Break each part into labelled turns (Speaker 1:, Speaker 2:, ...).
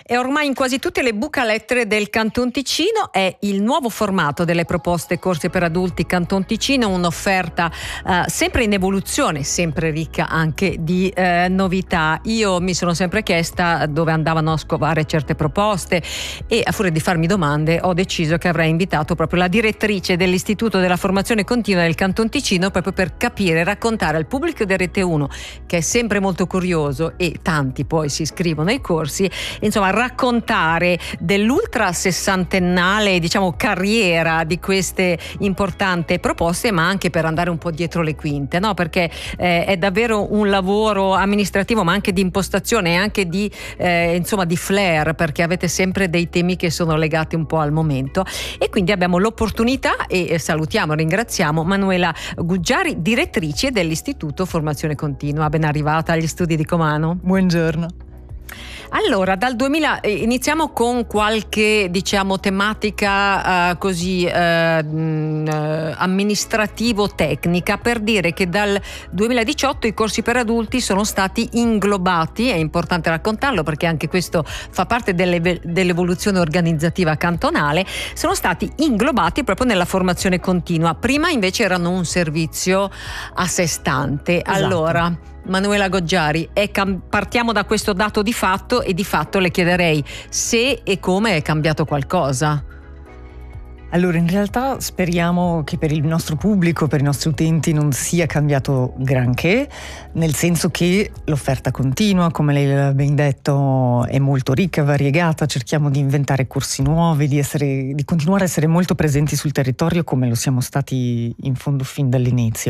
Speaker 1: E ormai in quasi tutte le bucalettere del Canton Ticino è il nuovo formato delle proposte corsi per adulti Canton Ticino, un'offerta sempre in evoluzione, sempre ricca anche di novità. Io mi sono sempre chiesta dove andavano a scovare certe proposte e a furia di farmi domande ho deciso che avrei invitato proprio la direttrice dell'Istituto della Formazione Continua del Canton Ticino proprio per capire e raccontare al pubblico di Rete 1, che è sempre molto curioso e tanti poi si iscrivono ai corsi, insomma raccontare dell'ultra sessantennale carriera di queste importanti proposte, ma anche per andare un po' dietro le quinte, no? Perché è davvero un lavoro amministrativo, ma anche di impostazione e anche di flair, perché avete sempre dei temi che sono legati un po' al momento, e quindi abbiamo l'opportunità e salutiamo e ringraziamo Manuela Guggiari, direttrice dell'Istituto Formazione Continua. Ben arrivata agli studi di Comano.
Speaker 2: Buongiorno.
Speaker 1: Allora, dal 2000 iniziamo con qualche tematica amministrativo-tecnica, per dire che dal 2018 i corsi per adulti sono stati inglobati. È importante raccontarlo perché anche questo fa parte dell'evoluzione organizzativa cantonale. Sono stati inglobati proprio nella formazione continua. Prima invece erano un servizio a sé stante.
Speaker 2: Esatto.
Speaker 1: Allora, Manuela Guggiari, partiamo da questo dato di fatto, e di fatto le chiederei se e come è cambiato qualcosa.
Speaker 2: Allora, in realtà speriamo che per il nostro pubblico, per i nostri utenti, non sia cambiato granché, nel senso che l'offerta continua, come lei l'ha ben detto, è molto ricca, variegata. Cerchiamo di inventare corsi nuovi, di continuare a essere molto presenti sul territorio come lo siamo stati in fondo fin dall'inizio.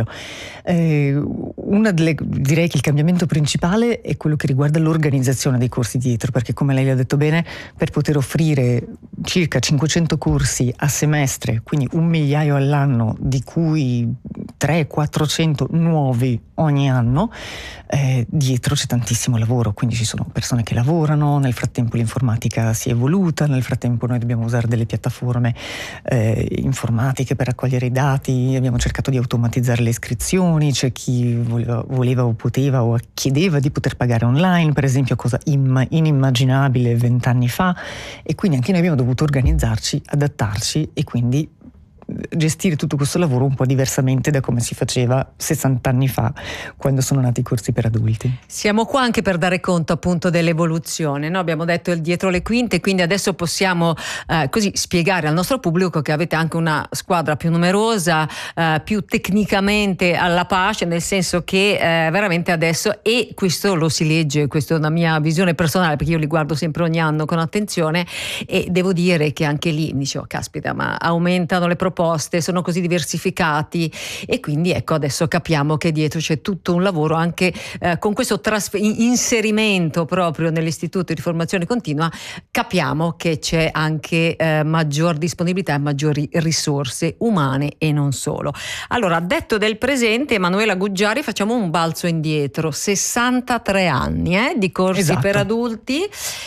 Speaker 2: Direi che il cambiamento principale è quello che riguarda l'organizzazione dei corsi dietro, perché come lei ha detto bene, per poter offrire circa 500 corsi a semestre, quindi 1.000.000 all'anno, di cui 300-400 nuovi ogni anno, dietro c'è tantissimo lavoro, quindi ci sono persone che lavorano, nel frattempo l'informatica si è evoluta, nel frattempo noi dobbiamo usare delle piattaforme informatiche per raccogliere i dati, abbiamo cercato di automatizzare le iscrizioni, c'è chi voleva o poteva o chiedeva di poter pagare online, per esempio, cosa inimmaginabile 20 anni fa, e quindi anche noi abbiamo dovuto organizzarci, adattarci e quindi gestire tutto questo lavoro un po' diversamente da come si faceva 60 anni fa, quando sono nati i corsi per adulti.
Speaker 1: Siamo qua anche per dare conto appunto dell'evoluzione, no? Abbiamo detto il dietro le quinte, quindi adesso possiamo così spiegare al nostro pubblico che avete anche una squadra più numerosa, più tecnicamente alla pace, nel senso che veramente adesso, e questo lo si legge, questa è una mia visione personale perché io li guardo sempre ogni anno con attenzione, e devo dire che anche lì mi dicevo, caspita, ma aumentano le proposte, sono così diversificati, e quindi ecco, adesso capiamo che dietro c'è tutto un lavoro anche con questo inserimento proprio nell'Istituto di Formazione Continua. Capiamo che c'è anche maggior disponibilità e maggiori risorse umane e non solo. Allora, detto del presente, Emanuela Guggiari, facciamo un balzo indietro, 63 anni di corsi
Speaker 2: Esatto.
Speaker 1: per adulti.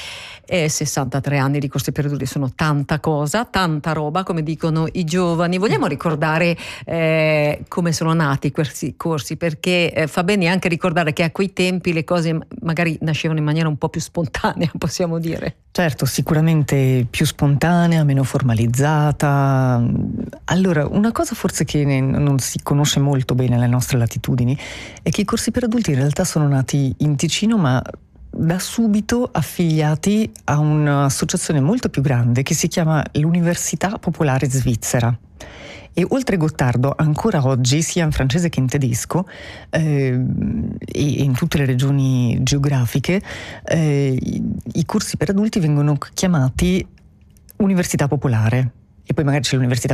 Speaker 1: 63 anni di corsi per adulti sono tanta cosa, tanta roba, come dicono i giovani. Vogliamo ricordare come sono nati questi corsi, perché fa bene anche ricordare che a quei tempi le cose magari nascevano in maniera un po' più spontanea, possiamo dire.
Speaker 2: Certo, sicuramente più spontanea, meno formalizzata. Allora, una cosa forse che non si conosce molto bene alle nostre latitudini è che i corsi per adulti in realtà sono nati in Ticino, ma da subito affiliati a un'associazione molto più grande che si chiama l'Università Popolare Svizzera. E oltre Gottardo, ancora oggi, sia in francese che in tedesco, e in tutte le regioni geografiche, i corsi per adulti vengono chiamati Università Popolare. E poi magari c'è l'Università